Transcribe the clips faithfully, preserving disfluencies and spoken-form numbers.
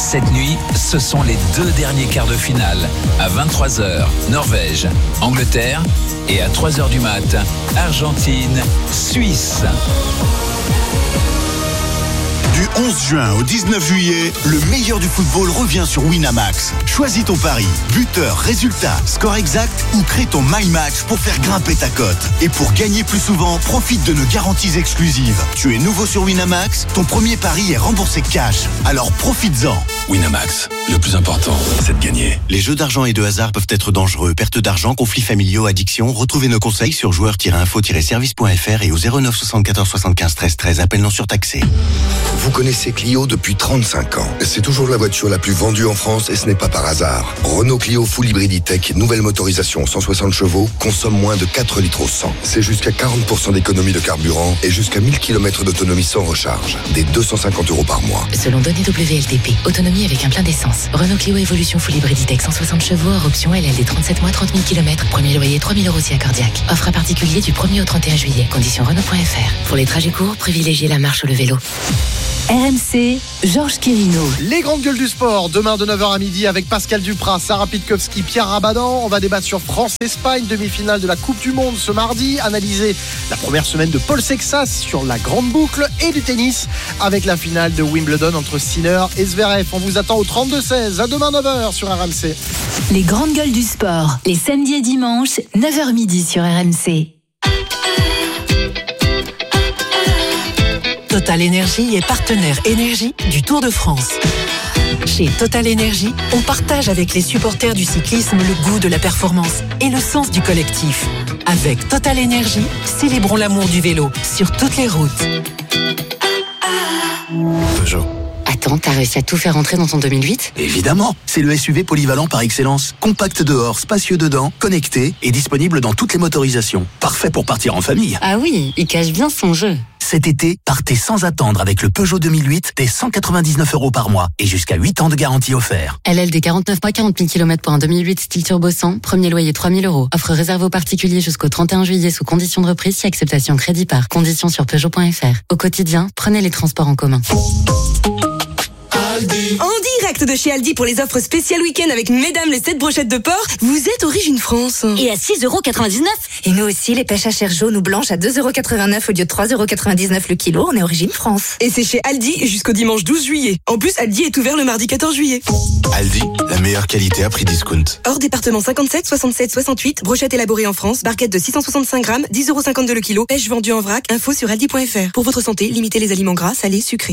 Cette nuit, ce sont les deux derniers quarts de finale. À vingt-trois heures, Norvège, Angleterre et à trois heures du mat, Argentine, Suisse. Du onze juin au dix-neuf juillet, le meilleur du football revient sur Winamax. Choisis ton pari, buteur, résultat, score exact ou crée ton My Match pour faire grimper ta cote. Et pour gagner plus souvent, profite de nos garanties exclusives. Tu es nouveau sur Winamax, ton premier pari est remboursé cash. Alors profites-en. Winamax, le plus important, c'est de gagner. Les jeux d'argent et de hasard peuvent être dangereux. Perte d'argent, conflits familiaux, addiction. Retrouvez nos conseils sur joueurs tiret info tiret service point f r et au zéro neuf soixante-quatorze soixante-quinze treize treize. Appel non surtaxé. Vous connaissez Clio depuis trente-cinq ans. C'est toujours la voiture la plus vendue en France et ce n'est pas par hasard. Renault Clio Full Hybrid E-Tech, nouvelle motorisation cent soixante chevaux, consomme moins de quatre litres au cent. C'est jusqu'à quarante pour cent d'économie de carburant et jusqu'à mille kilomètres d'autonomie sans recharge. Des deux cent cinquante euros par mois. Selon données W L T P, autonomie avec un plein d'essence. Renault Clio Evolution Full Hybrid E-Tech cent soixante chevaux, hors option L L D trente-sept mois, trente mille kilomètres. Premier loyer trois mille euros si accordiaque. Offre à particulier du premier au trente et un juillet. Conditions Renault point F R. Pour les trajets courts, privilégiez la marche ou le vélo. R M C, Georges Quirino. Les grandes gueules du sport, demain de neuf heures à midi avec Pascal Duprat, Sarah Pitkowski, Pierre Rabadan. On va débattre sur France-Espagne, demi-finale de la Coupe du Monde ce mardi. Analyser la première semaine de Paul Sexas sur la grande boucle et du tennis avec la finale de Wimbledon entre Sinner et Zverev. On vous attend au trente-deux seize. À demain neuf heures sur R M C. Les grandes gueules du sport, les samedis et dimanches, neuf heures midi sur R M C. Total Énergie est partenaire énergie du Tour de France. Chez Total Énergie, on partage avec les supporters du cyclisme le goût de la performance et le sens du collectif. Avec Total Énergie, célébrons l'amour du vélo sur toutes les routes. Peugeot. Attends, t'as réussi à tout faire rentrer dans ton deux mille huit ? Évidemment, c'est le S U V polyvalent par excellence. Compact dehors, spacieux dedans, connecté et disponible dans toutes les motorisations. Parfait pour partir en famille. Ah oui, il cache bien son jeu. Cet été, partez sans attendre avec le Peugeot deux mille huit dès cent quatre-vingt-dix-neuf euros par mois et jusqu'à huit ans de garantie offert. L L D quarante-neuf mois, quarante mille kilomètres pour un deux mille huit style turbo cent, premier loyer trois mille euros. Offre réservée aux particuliers jusqu'au trente et un juillet sous conditions de reprise si acceptation crédit par. Conditions sur Peugeot point F R. Au quotidien, prenez les transports en commun. En direct de chez Aldi pour les offres spéciales week-end avec mesdames les sept brochettes de porc, vous êtes Origine France. Et à six euros quatre-vingt-dix-neuf. Et nous aussi, les pêches à chair jaune ou blanche à deux euros quatre-vingt-neuf au lieu de trois euros quatre-vingt-dix-neuf le kilo, on est Origine France. Et c'est chez Aldi jusqu'au dimanche douze juillet. En plus, Aldi est ouvert le mardi quatorze juillet. Aldi, la meilleure qualité à prix discount. Hors département cinquante-sept, soixante-sept, soixante-huit, brochette élaborée en France, barquette de six cent soixante-cinq grammes, dix euros cinquante-deux le kilo, pêche vendue en vrac, info sur aldi point F R. Pour votre santé, limitez les aliments gras, salés, sucrés.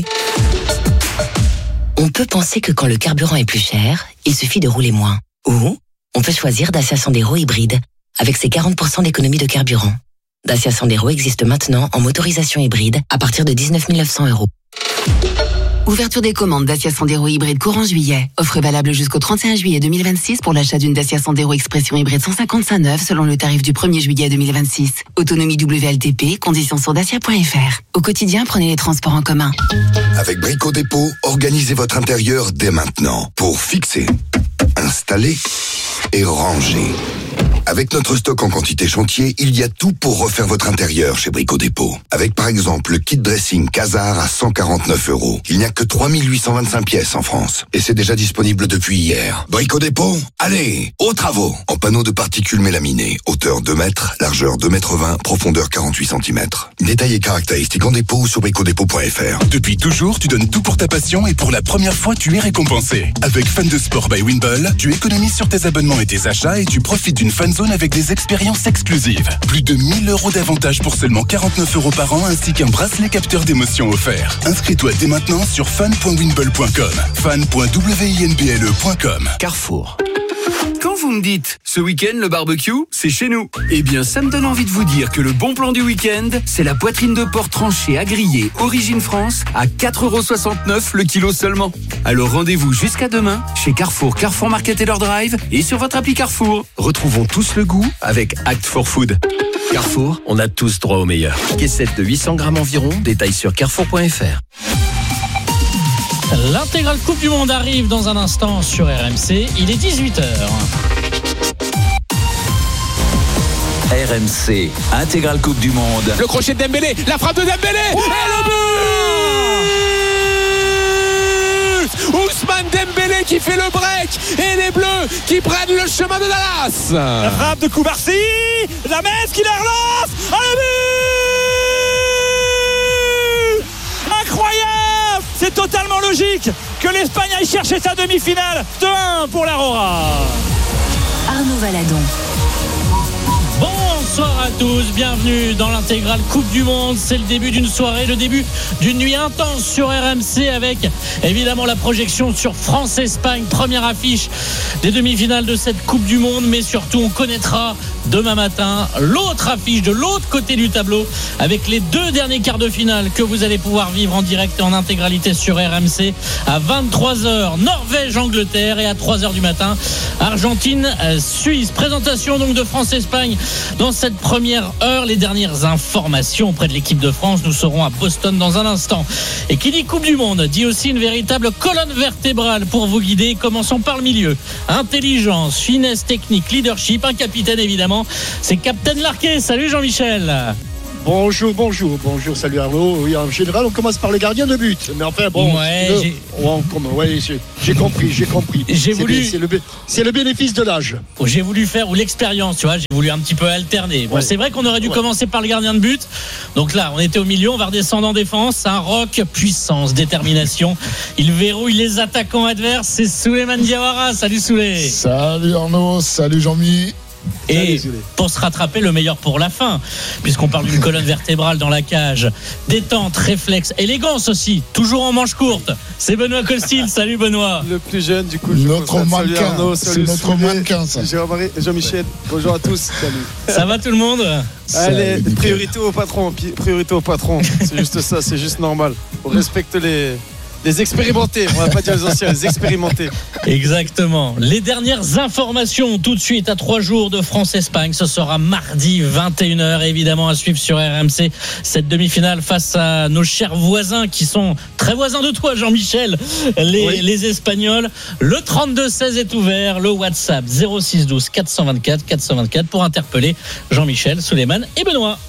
On peut penser que quand le carburant est plus cher, il suffit de rouler moins. Ou on peut choisir Dacia Sandero hybride avec ses quarante pour cent d'économie de carburant. Dacia Sandero existe maintenant en motorisation hybride à partir de dix-neuf mille neuf cents euros. Ouverture des commandes Dacia Sandero hybride courant juillet. Offre valable jusqu'au trente et un juillet deux mille vingt-six pour l'achat d'une Dacia Sandero Expression hybride cent cinquante-cinq neuf selon le tarif du premier juillet deux mille vingt-six. Autonomie W L T P, conditions sur dacia point F R. Au quotidien, prenez les transports en commun. Avec Brico Dépôt, organisez votre intérieur dès maintenant pour fixer, installer et ranger. Avec notre stock en quantité chantier, il y a tout pour refaire votre intérieur chez Brico Dépôt. Avec par exemple le kit dressing Casar à cent quarante-neuf euros. Il n'y a que trois mille huit cent vingt-cinq pièces en France. Et c'est déjà disponible depuis hier. Brico Dépôt, allez, aux travaux. En panneau de particules mélaminées. Hauteur deux mètres, largeur deux mètres vingt, profondeur quarante-huit centimètres. Détails et caractéristiques en dépôt ou sur bricodépôt point F R. Depuis toujours, tu donnes tout pour ta passion et pour la première fois, tu es récompensé. Avec Fan de Sport by Wimble, tu économises sur tes abonnements et tes achats et tu profites d'une fan zone avec des expériences exclusives. Plus de mille euros d'avantages pour seulement quarante-neuf euros par an ainsi qu'un bracelet capteur d'émotions offert. Inscris-toi dès maintenant sur fan point wimble point com. fan point wimble point com. Carrefour. Quand vous me dites, ce week-end, le barbecue, c'est chez nous. Eh bien, ça me donne envie de vous dire que le bon plan du week-end, c'est la poitrine de porc tranchée à griller Origine France à quatre euros soixante-neuf le kilo seulement. Alors rendez-vous jusqu'à demain chez Carrefour, Carrefour Market et leur drive et sur votre appli Carrefour. Retrouvons tous le goût avec Act for Food. Carrefour, on a tous droit au meilleur. Caissette de huit cents grammes environ, détail sur carrefour point F R. L'intégrale Coupe du Monde arrive dans un instant sur R M C. Il est dix-huit heures. R M C, intégrale Coupe du Monde. Le crochet de Dembélé, la frappe de Dembélé, wow, et le but Ousmane Dembélé. qui fait le break et les Bleus qui prennent le chemin de Dallas. La frappe de Koubarsi, James qui la relance. Ah, le but incroyable. C'est totalement logique que l'Espagne aille chercher sa demi-finale. deux un pour l'Aurora. Arnaud Valadon. Bonsoir à tous, bienvenue dans l'intégrale Coupe du Monde. C'est le début d'une soirée, le début d'une nuit intense sur R M C avec évidemment la projection sur France-Espagne, première affiche des demi-finales de cette Coupe du Monde. Mais surtout, on connaîtra demain matin l'autre affiche de l'autre côté du tableau avec les deux derniers quarts de finale que vous allez pouvoir vivre en direct et en intégralité sur R M C à vingt-trois heures, Norvège-Angleterre, et à trois heures du matin, Argentine-Suisse. Présentation donc de France-Espagne dans cette première heure. Les dernières informations auprès de l'équipe de France. Nous serons à Boston dans un instant. Et qui dit Coupe du Monde dit aussi une véritable colonne vertébrale pour vous guider. Commençons par le milieu. Intelligence, finesse technique, leadership. Un capitaine évidemment, c'est Captain Larquet. Salut Jean-Michel. Bonjour, bonjour, bonjour, salut Arnaud. Oui, en général, on commence par les gardiens de but. Mais enfin, bon, ouais, le, j'ai... on, ouais, j'ai, j'ai compris, j'ai compris. J'ai c'est voulu... bien, c'est, le, c'est le bénéfice de l'âge. J'ai voulu faire, ou l'expérience, tu vois, j'ai voulu un petit peu alterner. Bon, ouais. C'est vrai qu'on aurait dû ouais. commencer par le gardien de but. Donc là, on était au milieu, on va redescendre en défense. Un rock, puissance, détermination. Il verrouille les attaquants adverses. C'est Souleymane Diawara. Salut Souley. Salut Arnaud, salut Jean-Mi. Et pour se rattraper, le meilleur pour la fin, puisqu'on parle d'une colonne vertébrale dans la cage. Détente, réflexe, élégance aussi, toujours en manche courte. C'est Benoît Costil. Salut Benoît. Le plus jeune du coup. Notre mannequin. Arnaud, c'est notre mannequin ça. Jean-Marie, Jean-Michel, bonjour à tous. Salut. Ça va tout le monde? Allez, priorité au patron, priorité au patron. C'est juste ça, c'est juste normal. On respecte les... Les expérimentés, on va pas dire les anciens, les expérimentés. Exactement. Les dernières informations tout de suite à trois jours de France-Espagne. Ce sera mardi vingt et une heures, évidemment à suivre sur R M C. Cette demi-finale face à nos chers voisins qui sont très voisins de toi, Jean-Michel, les, oui. les Espagnols. Le trente-deux seize est ouvert, le WhatsApp zéro six douze quatre cent vingt-quatre quatre cent vingt-quatre pour interpeller Jean-Michel, Souleymane et Benoît.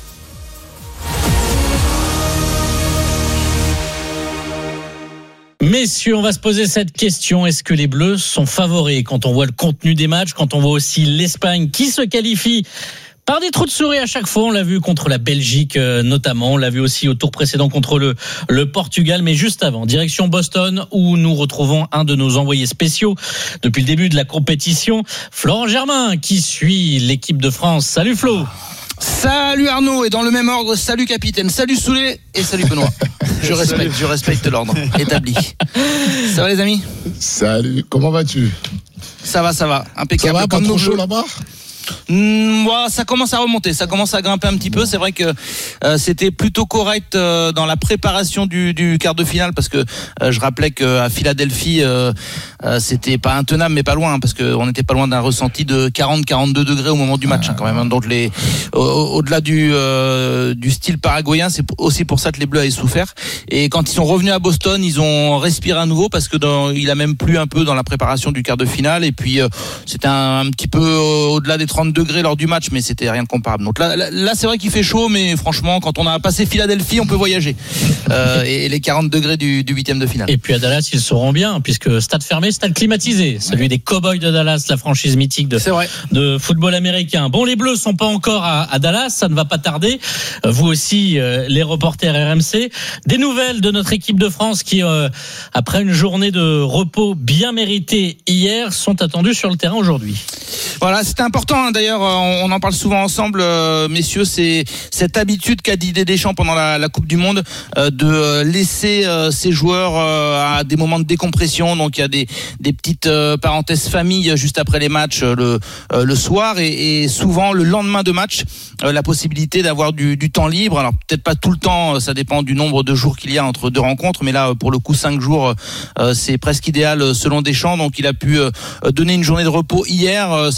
Messieurs, on va se poser cette question. Est-ce que les Bleus sont favoris quand on voit le contenu des matchs, quand on voit aussi l'Espagne qui se qualifie par des trous de souris à chaque fois? On l'a vu contre la Belgique notamment, on l'a vu aussi au tour précédent contre le, le Portugal. Mais juste avant, direction Boston où nous retrouvons un de nos envoyés spéciaux depuis le début de la compétition, Florent Germain, qui suit l'équipe de France. Salut Flo. Salut Arnaud, et dans le même ordre, salut capitaine, salut Souley et salut Benoît. Je respecte, je respecte l'ordre établi. Ça va les amis? Salut, comment vas-tu? Ça va, ça va, impeccable. Ça va, pas trop chaud là-bas? Mmh, ouais, ça commence à remonter, ça commence à grimper un petit peu. C'est vrai que euh, c'était plutôt correct euh, dans la préparation du, du quart de finale, parce que euh, je rappelais qu'à Philadelphie euh, euh, c'était pas intenable mais pas loin, hein, parce qu'on n'était pas loin d'un ressenti de quarante à quarante-deux degrés au moment du match, hein, quand même. Donc les, au, au-delà du, euh, du style paraguayen, c'est aussi pour ça que les Bleus avaient souffert. Et quand ils sont revenus à Boston, ils ont respiré à nouveau, parce que dans, il a même plu un peu dans la préparation du quart de finale. Et puis euh, c'était un, un petit peu euh, au-delà des trente degrés lors du match, mais c'était rien de comparable. Donc là, là, là c'est vrai qu'il fait chaud, mais franchement, quand on a passé Philadelphie, on peut voyager. Euh, et, et les quarante degrés du, du huitième de finale. Et puis à Dallas, ils sauront bien, puisque stade fermé, stade climatisé. Celui des Cowboys de Dallas, la franchise mythique de, de football américain. Bon, les Bleus sont pas encore à, à Dallas, ça ne va pas tarder. Vous aussi, euh, les reporters R M C. Des nouvelles de notre équipe de France qui, euh, après une journée de repos bien méritée hier, sont attendues sur le terrain aujourd'hui. Voilà, c'était important, hein. D'ailleurs, on en parle souvent ensemble, euh, messieurs, c'est cette habitude qu'a Didier Deschamps pendant la, la Coupe du Monde euh, de laisser euh, ses joueurs euh, à des moments de décompression. Donc il y a des, des petites euh, parenthèses famille juste après les matchs euh, le, euh, le soir, et, et souvent le lendemain de match, euh, la possibilité d'avoir du, du temps libre. Alors peut-être pas tout le temps, ça dépend du nombre de jours qu'il y a entre deux rencontres, mais là pour le coup cinq jours, euh, c'est presque idéal selon Deschamps. Donc il a pu euh, donner une journée de repos hier. Ça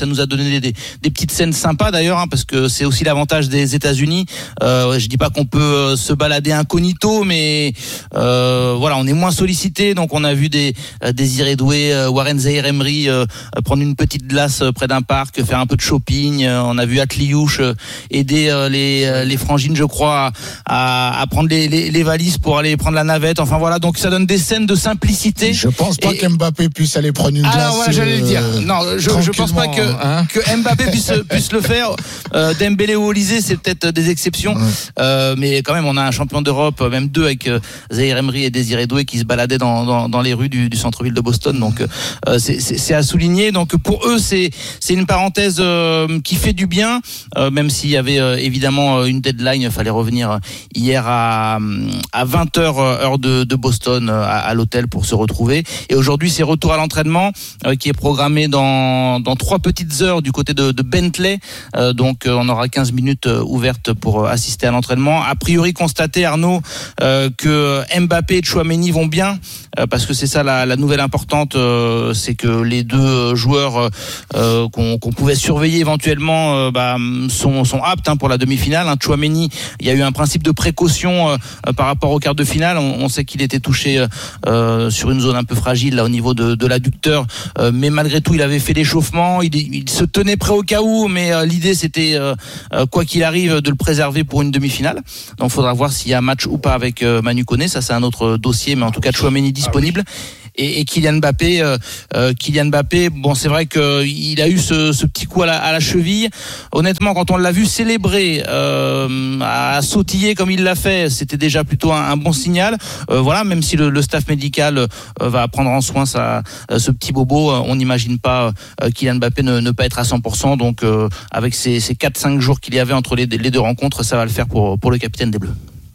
nous a donné des, des petites scènes sympas d'ailleurs, hein, parce que c'est aussi l'avantage des États-Unis. Euh, je dis pas qu'on peut se balader incognito, mais euh, voilà, on est moins sollicité, donc on a vu des euh, Désiré Doué, euh, Warren Zaïre-Emery euh, prendre une petite glace près d'un parc, faire un peu de shopping. Euh, on a vu Atliouche euh, aider euh, les euh, les frangines, je crois, à, à prendre les, les, les valises pour aller prendre la navette. Enfin voilà, donc ça donne des scènes de simplicité. Je pense pas et, qu'Mbappé puisse aller prendre une glace. Alors voilà, j'allais le dire. Non, je, je pense pas que hein que Mbappé puisse puisse le faire. Euh, Dembélé ou Olysée, c'est peut-être des exceptions, ouais. euh, mais quand même, on a un champion d'Europe, même deux avec euh, Zaïre-Emery et Désiré Doué qui se baladaient dans dans, dans les rues du, du centre-ville de Boston. Donc euh, c'est, c'est c'est à souligner. Donc pour eux, c'est c'est une parenthèse euh, qui fait du bien, euh, même s'il y avait euh, évidemment une deadline. Il fallait revenir hier à à vingt heures heure de, de Boston à, à l'hôtel pour se retrouver. Et aujourd'hui, c'est retour à l'entraînement euh, qui est programmé dans dans trois petites heures du côté de, de Bentley. Euh, donc euh, on aura quinze minutes euh, ouvertes pour euh, assister à l'entraînement. A priori, constater, Arnaud, euh, que Mbappé et Tchouaméni vont bien, euh, parce que c'est ça la, la nouvelle importante, euh, c'est que les deux joueurs euh, qu'on, qu'on pouvait surveiller éventuellement euh, bah, sont, sont aptes hein, pour la demi-finale. Hein. Tchouaméni, il y a eu un principe de précaution euh, par rapport au quart de finale. On, on sait qu'il était touché euh, sur une zone un peu fragile là au niveau de, de l'adducteur, euh, mais malgré tout, il avait fait l'échauffement. Il, il se tenait prêt au cas où, mais euh, l'idée c'était euh, quoi qu'il arrive de le préserver pour une demi-finale. Donc il faudra voir s'il y a match ou pas avec euh, Manu Koné. Ça c'est un autre dossier, mais en tout cas Tchouaméni disponible. Ah oui. Et, et Kylian Mbappé, euh, euh, Kylian Mbappé, bon c'est vrai qu'il a eu ce, ce petit coup à la, à la cheville. Honnêtement, quand on l'a vu célébrer, euh, à sautiller comme il l'a fait, c'était déjà plutôt un, un bon signal. Euh, voilà, même si le, le staff médical euh, va prendre en soin sa, euh, ce petit bobo, on n'imagine pas euh, Kylian Mbappé ne, ne pas être à cent pour cent. Donc euh, avec ces, ces quatre cinq jours qu'il y avait entre les, les deux rencontres, ça va le faire pour, pour le capitaine des Bleus.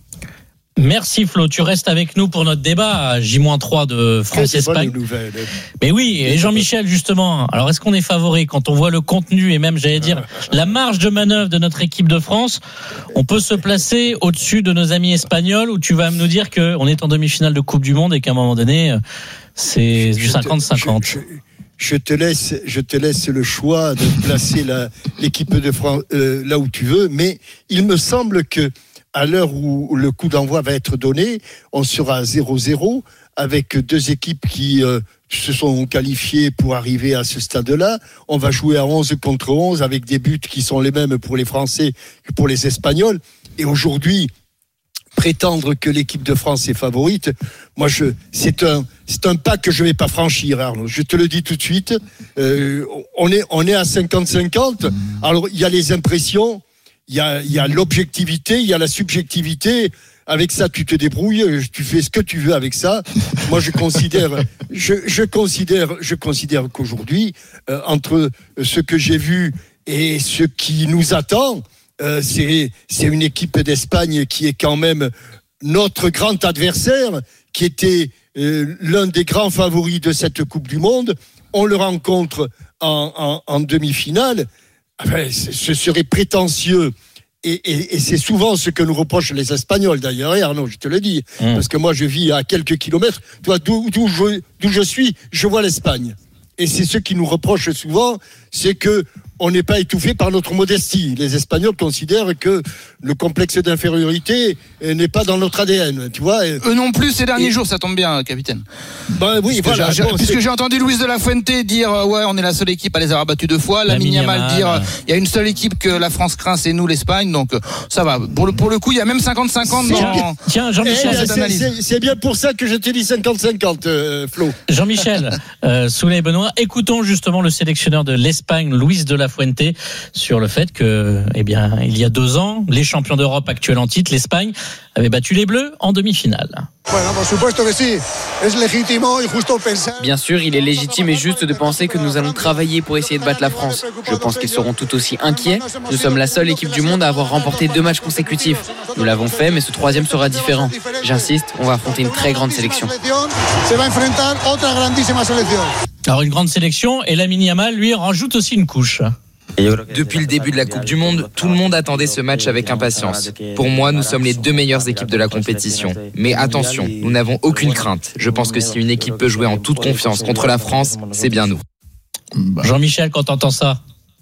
Merci Flo, tu restes avec nous pour notre débat J trois de France-Espagne. Mais oui, et Jean-Michel justement, alors est-ce qu'on est favori quand on voit le contenu et même j'allais dire la marge de manœuvre de notre équipe de France? On peut se placer au-dessus de nos amis espagnols, ou tu vas nous dire qu'on est en demi-finale de Coupe du Monde et qu'à un moment donné c'est du cinquante cinquante? Je, je, je te laisse, je te laisse le choix de placer la, l'équipe de France euh, là où tu veux, mais il me semble que à l'heure où le coup d'envoi va être donné, on sera à zéro zéro avec deux équipes qui euh, se sont qualifiées pour arriver à ce stade-là. On va jouer à onze contre onze avec des buts qui sont les mêmes pour les Français que pour les Espagnols. Et aujourd'hui, prétendre que l'équipe de France est favorite, moi, je, c'est un, c'est un pas que je ne vais pas franchir, Arnaud. Je te le dis tout de suite. Euh, on est, on est à cinquante cinquante. Alors, il y a les impressions. Il y a, il y a l'objectivité, il y a la subjectivité. Avec ça, tu te débrouilles, tu fais ce que tu veux avec ça. Moi, je considère, je, je considère, je considère qu'aujourd'hui, euh, entre ce que j'ai vu et ce qui nous attend, euh, c'est, c'est une équipe d'Espagne qui est quand même notre grand adversaire, qui était euh, l'un des grands favoris de cette Coupe du Monde. On le rencontre en, en, en demi-finale. Enfin, ce serait prétentieux et, et, et c'est souvent ce que nous reprochent les Espagnols d'ailleurs, et Arnaud, je te le dis, mmh. parce que moi je vis à quelques kilomètres, toi, d'où, d'où, je, d'où je suis, je vois l'Espagne. Et c'est ce qui nous reproche souvent, c'est que on n'est pas étouffé par notre modestie. Les Espagnols considèrent que le complexe d'infériorité n'est pas dans notre A D N, tu vois. Eux non plus ces derniers et... jours, ça tombe bien, capitaine. Ben oui, puisque voilà. J'ai, bon, puisque j'ai entendu Luis de la Fuente dire euh, ouais, on est la seule équipe à les avoir battus deux fois. Lamine Yamal dire il euh, y a une seule équipe que la France craint, c'est nous l'Espagne. Donc euh, ça va. Pour le pour le coup, il y a même cinquante cinquante dans. Tiens, tiens Jean-Michel, eh, c'est, c'est, c'est bien pour ça que je t'ai dit cinquante cinquante, euh, Flo. Jean-Michel, euh, Souley et Benoît, écoutons justement le sélectionneur de l'Espagne, Luis de la Fuente, sur le fait que, eh bien, il y a deux ans, les champions d'Europe actuels en titre, l'Espagne, avaient battu les Bleus en demi-finale. Bien sûr, il est légitime et juste de penser que nous allons travailler pour essayer de battre la France. Je pense qu'ils seront tout aussi inquiets. Nous sommes la seule équipe du monde à avoir remporté deux matchs consécutifs. Nous l'avons fait, mais ce troisième sera différent. J'insiste, on va affronter une très grande sélection. Alors une grande sélection, et Lamine Yamal, lui, rajoute aussi une couche. Depuis le début de la Coupe du Monde, tout le monde attendait ce match avec impatience. Pour moi, nous sommes les deux meilleures équipes de la compétition. Mais attention, nous n'avons aucune crainte. Je pense que si une équipe peut jouer en toute confiance contre la France, c'est bien nous. Jean-Michel, quand t'entends ça?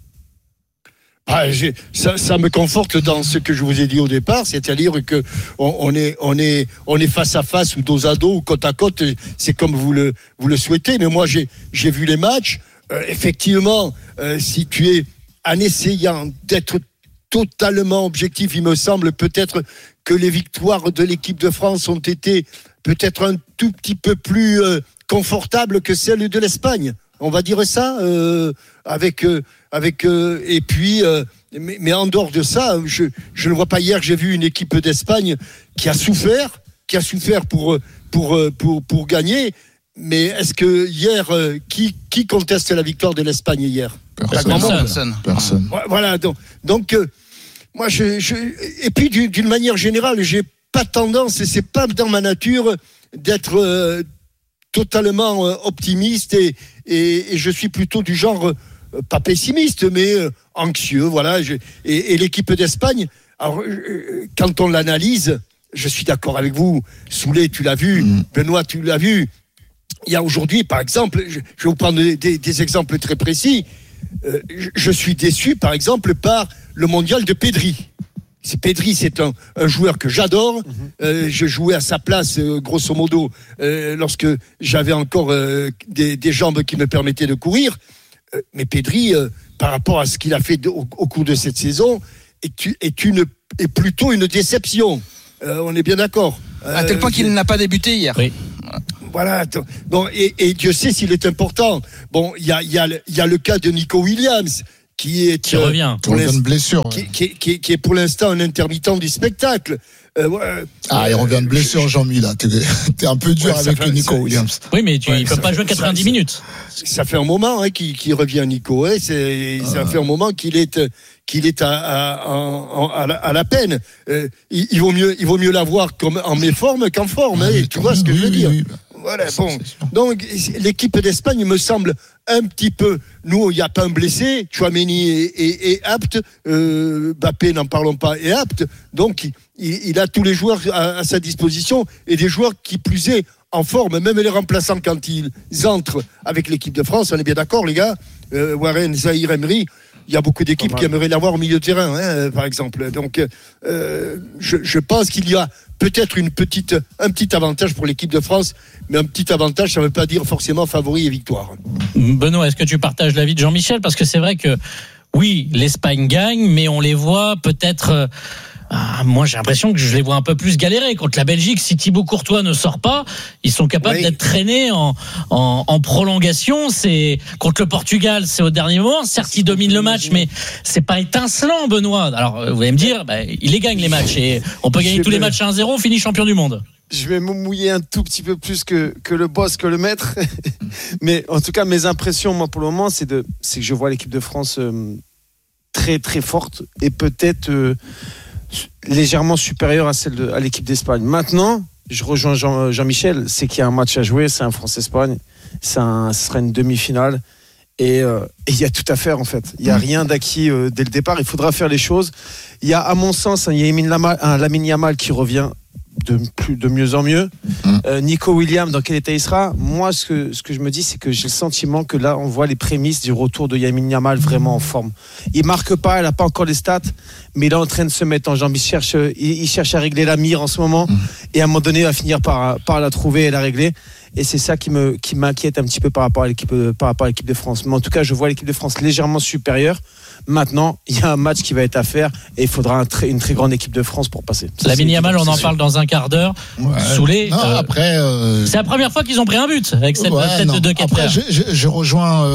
Ah, j'ai, ça, ça me conforte dans ce que je vous ai dit au départ, c'est-à-dire que on, on est, on est, on est face à face ou dos à dos ou côte à côte. C'est comme vous le, vous le souhaitez. Mais moi, j'ai, j'ai vu les matchs. Euh, effectivement, euh, si tu es en essayant d'être totalement objectif, il me semble peut-être que les victoires de l'équipe de France ont été peut-être un tout petit peu plus euh, confortables que celles de l'Espagne. On va dire ça, euh, avec, euh, avec, euh, et puis, euh, mais, mais en dehors de ça, je, je ne vois pas hier que j'ai vu une équipe d'Espagne qui a souffert, qui a souffert pour, pour, pour, pour gagner. Mais est-ce que hier, euh, qui, qui conteste la victoire de l'Espagne hier? Personne. Personne. Personne. Voilà, donc, donc euh, moi, je, je, et puis d'une, d'une manière générale, j'ai pas tendance, et c'est pas dans ma nature d'être euh, totalement euh, optimiste et, et, et je suis plutôt du genre euh, pas pessimiste mais euh, anxieux, voilà. Je, et, et l'équipe d'Espagne, alors, euh, quand on l'analyse, je suis d'accord avec vous. Soulé, tu l'as vu, mmh. Benoît, tu l'as vu. Il y a aujourd'hui, par exemple, je, je vais vous prendre des, des, des exemples très précis. Euh, je, je suis déçu, par exemple, par le mondial de Pedri. C'est Pedri, c'est un, un joueur que j'adore. Mmh. Euh, je jouais à sa place, euh, grosso modo, euh, lorsque j'avais encore euh, des, des jambes qui me permettaient de courir. Euh, mais Pedri, euh, par rapport à ce qu'il a fait de, au, au cours de cette saison, est, est, une, est plutôt une déception. Euh, on est bien d'accord. Euh, à tel point qu'il n'a pas débuté hier. Oui. Voilà. Bon, et, et Dieu sait s'il est important. Bon, il y a, y, a, y a le cas de Nico Williams. Qui est qui revient pour une blessure, qui, qui, qui, qui est pour l'instant un intermittent du spectacle. Euh, ouais, ah, il revient de blessure, Jean-Mi, là. T'es, t'es un peu dur ouais, avec fait, Nico Williams. Oui, mais tu, ouais, il peut pas fait, jouer quatre-vingt-dix ça, minutes. Ça fait un moment hein, qu'il, qu'il revient, Nico. Hein, c'est, ah. Ça fait un moment qu'il est, qu'il est à, à, à, à, la, à la peine. Euh, il, il vaut mieux, il vaut mieux l'avoir comme en méforme qu'en forme. Ah, hein, tu vois ce que oui, je veux oui, dire. Oui, oui. Voilà, bon. Donc, l'équipe d'Espagne me semble un petit peu. Nous, il n'y a pas un blessé. Chouameni est, est, est apte. Euh, Mbappé, n'en parlons pas, est apte. Donc, il, il a tous les joueurs à, à sa disposition et des joueurs qui, plus est, en forme. Même les remplaçants, quand ils entrent avec l'équipe de France, on est bien d'accord, les gars. Euh, Warren, Zahir Emery. Il y a beaucoup d'équipes qui aimeraient l'avoir au milieu de terrain, hein, par exemple. Donc, euh, je, je pense qu'il y a peut-être une petite, un petit avantage pour l'équipe de France, mais un petit avantage, ça ne veut pas dire forcément favori et victoire. Benoît, est-ce que tu partages l'avis de Jean-Michel? Parce que c'est vrai que, oui, l'Espagne gagne, mais on les voit peut-être... Euh, ah, moi, j'ai l'impression que je les vois un peu plus galérer. Contre la Belgique, si Thibaut Courtois ne sort pas, ils sont capables oui. d'être traînés en, en, en prolongation. C'est, contre le Portugal, c'est au dernier moment. Certes, ils dominent le match, mais c'est pas étincelant, Benoît. Alors, vous allez me dire, bah, ils les gagnent, les matchs. Et on peut gagner tous les matchs à un zéro, on finit champion du monde. Je vais me mouiller un tout petit peu plus que, que le boss, que le maître. Mais en tout cas, mes impressions, moi, pour le moment, c'est, de, c'est que je vois l'équipe de France euh, très, très forte et peut-être... Euh, légèrement supérieure à celle de à l'équipe d'Espagne. Maintenant, je rejoins Jean, Jean-Michel, c'est qu'il y a un match à jouer, c'est un France-Espagne, c'est un, ce sera une demi-finale et il euh, y a tout à faire en fait. Il y a rien d'acquis euh, dès le départ. Il faudra faire les choses. Il y a, à mon sens, il y a Lamine Yamal, un Lamine Yamal qui revient de plus de mieux en mieux. Mmh. Euh, Nico Williams, dans quel état il sera? Moi, ce que ce que je me dis, c'est que j'ai le sentiment que là, on voit les prémices du retour de Lamine Yamal vraiment en forme. Il marque pas, il a pas encore les stats, mais il est en train de se mettre en jambe. Il cherche, il, il cherche à régler la mire en ce moment, mmh. et à un moment donné, il va finir par par la trouver et la régler. Et c'est ça qui me qui m'inquiète un petit peu par rapport à l'équipe par rapport à l'équipe de France. Mais en tout cas, je vois l'équipe de France légèrement supérieure. Maintenant, il y a un match qui va être à faire et il faudra un très, une très grande équipe de France pour passer. Lamine Yamal, on en parle dans un quart d'heure. Ouais. Soulé. Non, euh, après, euh... c'est la première fois qu'ils ont pris un but avec cette ouais, tête non. de deux quatre. Après, je, je, je rejoins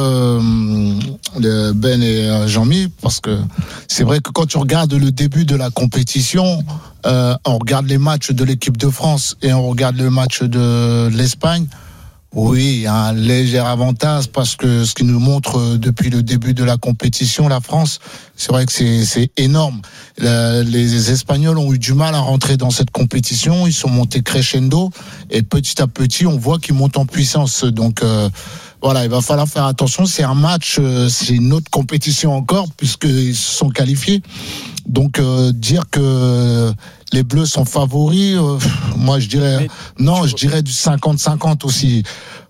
euh, Ben et Jean-Mi parce que c'est vrai que quand tu regardes le début de la compétition, euh, on regarde les matchs de l'équipe de France et on regarde le match de l'Espagne. Oui, il y a un léger avantage parce que ce qui nous montre depuis le début de la compétition, la France, c'est vrai que c'est, c'est énorme. Le, les Espagnols ont eu du mal à rentrer dans cette compétition, ils sont montés crescendo et petit à petit, on voit qu'ils montent en puissance. Donc euh, voilà, il va falloir faire attention. C'est un match, euh, c'est une autre compétition encore puisqu'ils se sont qualifiés. Donc euh, dire que les Bleus sont favoris, euh, moi je dirais Mais non, je dirais du cinquante cinquante aussi.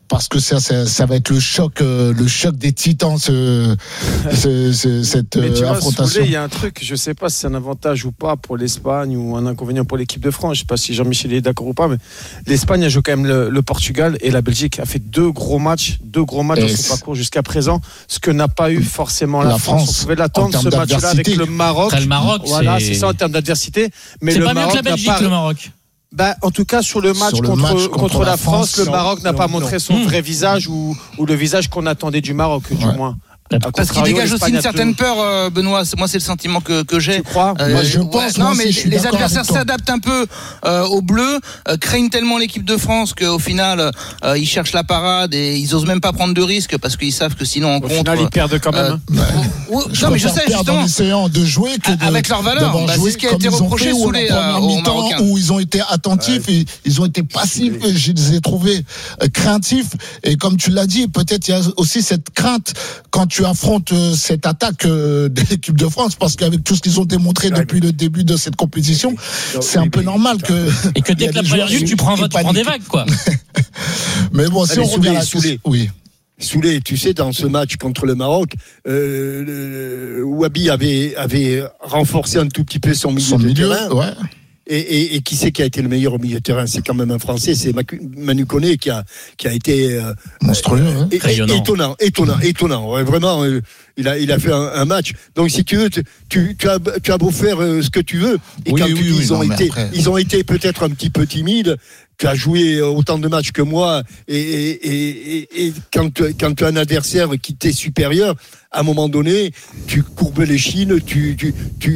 parce que ça, ça, ça va être le choc, euh, le choc des titans, ce, ce, ce, cette Mais tu euh, vois, affrontation. il y a un truc, je sais pas si c'est un avantage ou pas pour l'Espagne ou un inconvénient pour l'équipe de France. Je sais pas si Jean-Michel est d'accord ou pas, mais l'Espagne a joué quand même le, le Portugal et la Belgique a fait deux gros matchs, deux gros matchs dans son parcours jusqu'à présent, ce que n'a pas eu forcément la, la France. France. On pouvait l'attendre ce match-là avec le Maroc. Après, le Maroc, voilà, c'est... c'est ça en termes d'adversité. Mais c'est le pas Maroc mieux que la Belgique, pas... le Maroc. Bah, en tout cas, sur le match, sur le contre, match contre, contre la France, France le Maroc n'a non, pas non. montré son Mmh. vrai visage ou, ou le visage qu'on attendait du Maroc, du Ouais. moins. Parce qu'il dégage aussi une certaine peur, euh, Benoît. C'est- Moi, c'est le sentiment que, que j'ai. Tu crois Euh, Moi, je ouais, pense, non, moi mais aussi, je suis les d'accord adversaires avec toi. s'adaptent un peu euh, aux Bleus, euh, craignent tellement l'équipe de France qu'au final, euh, ils cherchent la parade et ils osent même pas prendre de risques parce qu'ils savent que sinon, en Au contre, final, ils perdent quand même. euh, ou- Je non, mais je préfère sais perdre en justement. essayant de jouer que de, Avec leur valeur. d'avoir Bah, joué c'est ce qui a comme été ils ont reproché fait, sous ou les, en euh, première aux mi-temps, Marocains. où ils ont été attentifs et ils ont été passifs. Et je les ai trouvés euh, craintifs. Et comme tu l'as dit, peut-être il y a aussi cette crainte quand tu affrontes euh, cette attaque euh, de l'équipe de France, parce qu'avec tout ce qu'ils ont démontré depuis le début de cette compétition, c'est un peu normal que. Et que il y dès a que la des première joueurs minute, tu qui- prends, qui tu prends des paniquent. vagues, quoi. Mais bon, si Allez, on revient à la Soulé, oui. Soulé, tu sais, dans ce match contre le Maroc, euh, le- Wabi avait, avait renforcé un tout petit peu son milieu Son de milieu, terrain. ouais. Et, et, et qui c'est qui a été le meilleur au milieu de terrain? C'est quand même un Français, c'est Macu- Manu Koné qui a, qui a été euh, monstrueux, hein. é- é- Rayonnant. étonnant, étonnant, étonnant. Ouais, vraiment, euh, il a, il a fait un, un match. Donc, si tu veux, tu, tu, tu as, tu as beau faire euh, ce que tu veux. Et Oui, quand oui, tu dis, oui, ils ont non, mais été, après- ils ont été peut-être un petit peu timides. Tu as joué autant de matchs que moi, et, et, et, et, et quand, tu- quand tu as un adversaire qui t'est supérieur, à un moment donné, tu courbes les chines, tu, tu, tu,